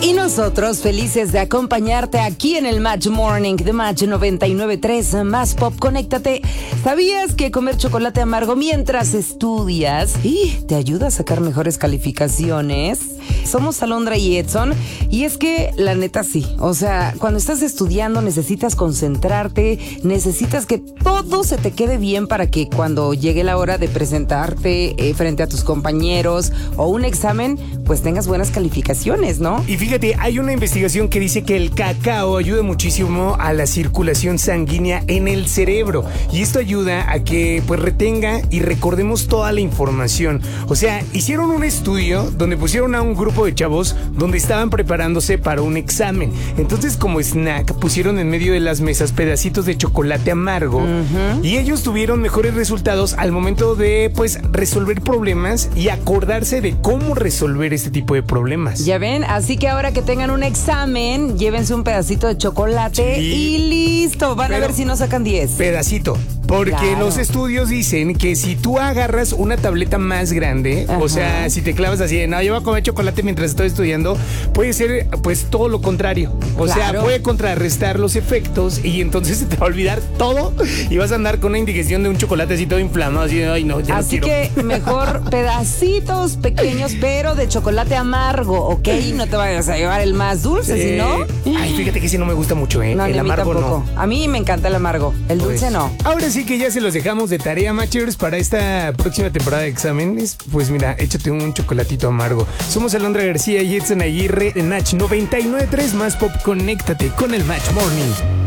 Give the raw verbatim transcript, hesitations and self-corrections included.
Y nosotros felices de acompañarte aquí en el Match Morning de Match noventa y nueve punto tres, Más Pop, conéctate. ¿Sabías que comer chocolate amargo mientras estudias y te ayuda a sacar mejores calificaciones? Somos Alondra y Edson, y es que la neta sí, o sea, cuando estás estudiando necesitas concentrarte, necesitas que todo se te quede bien para que cuando llegue la hora de presentarte eh, frente a tus compañeros o un examen, pues tengas buenas calificaciones, ¿no? Y fíjate, hay una investigación que dice que el cacao ayuda muchísimo a la circulación sanguínea en el cerebro, y esto ayuda a que pues retenga y recordemos toda la información. O sea, hicieron un estudio donde pusieron a un grupo de chavos donde estaban preparándose para un examen. Entonces, como snack, pusieron en medio de las mesas pedacitos de chocolate amargo, uh-huh. y ellos tuvieron mejores resultados al momento de pues resolver problemas y acordarse de cómo resolver este tipo de problemas. Ya ven, así que ahora que tengan un examen, llévense un pedacito de chocolate, sí. y listo, van Pero, a ver si no sacan diez. Pedacito. Porque claro. los estudios dicen que si tú agarras una tableta más grande, Ajá. o sea, si te clavas así de, no, yo voy a comer chocolate mientras estoy estudiando, puede ser pues todo lo contrario. O claro. sea, puede contrarrestar los efectos y entonces se te va a olvidar todo y vas a andar con una indigestión de un chocolate así todo inflamado, así de, ay no, ya Así no quiero. que mejor pedacitos pequeños, pero de chocolate amargo, ¿ok? No te vayas a llevar el más dulce, eh, si no. Ay, fíjate que ese no me gusta mucho, ¿eh? No, el amargo tampoco. no. A mí me encanta el amargo, el pues, dulce no. Ahora sí que ya se los dejamos de tarea, Matchers, para esta próxima temporada de exámenes. Pues mira, échate un chocolatito amargo. Somos Alondra García y Edson Aguirre en Match noventa y nueve punto tres, Más Pop, conéctate con el Match Morning.